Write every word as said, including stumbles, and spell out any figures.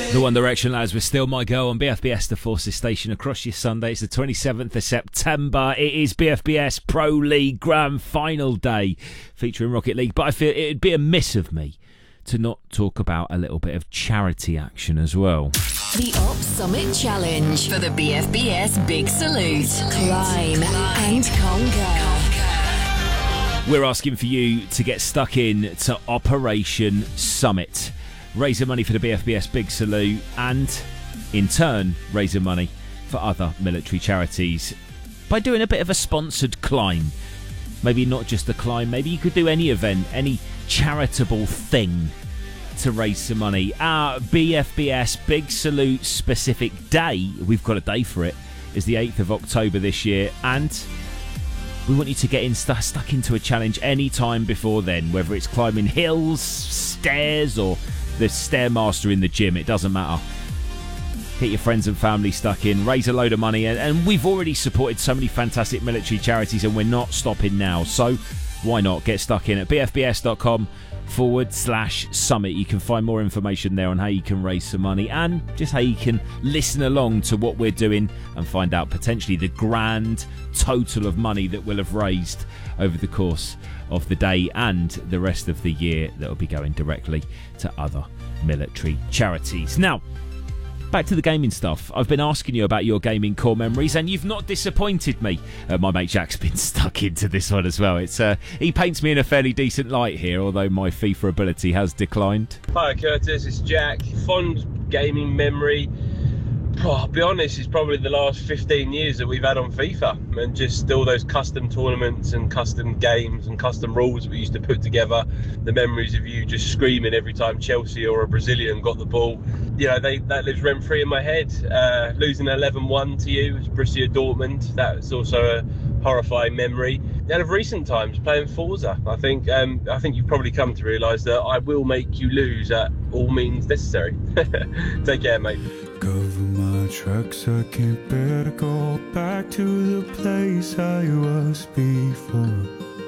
The One Direction lads were Still My Girl on B F B S, the Forces station across your Sunday. It's the twenty-seventh of September. It is B F B S Pro League Grand Final Day featuring Rocket League. But I feel it'd be a miss of me to not talk about a little bit of charity action as well. The Op Summit Challenge for the B F B S Big Salute. Climb and conquer. We're asking for you to get stuck in to Operation Summit. Raising money for the B F B S Big Salute and, in turn, raising money for other military charities by doing a bit of a sponsored climb. Maybe not just a climb, maybe you could do any event, any charitable thing to raise some money. Our B F B S Big Salute specific day, we've got a day for it, is the eighth of October this year, and we want you to get in st- stuck into a challenge any time before then, whether it's climbing hills, stairs, or the Stairmaster in the gym, it doesn't matter. Get your friends and family stuck in, raise a load of money, and, and we've already supported so many fantastic military charities and we're not stopping now, so why not get stuck in at bfbs.com forward slash summit. You can find more information there on how you can raise some money and just how you can listen along to what we're doing and find out potentially the grand total of money that we'll have raised over the course of the day and the rest of the year that will be going directly to other military charities. Now, back to the gaming stuff. I've been asking you about your gaming core memories and you've not disappointed me. Uh, my mate Jack's been stuck into this one as well. It's uh, he paints me in a fairly decent light here, although my FIFA ability has declined. Hi Curtis, it's Jack. Fond gaming memory, oh, I'll be honest, it's probably the last fifteen years that we've had on FIFA, and just all those custom tournaments and custom games and custom rules that we used to put together. The memories of you just screaming every time Chelsea or a Brazilian got the ball, you know, they, that lives rent free in my head. Uh, losing eleven one to you as Borussia Dortmund, that's also a horrifying memory. And of recent times, playing Forza, I think um, I think you've probably come to realise that I will make you lose at all means necessary. Take care, mate. Cover my tracks, I can't bear to go back to the place I was before.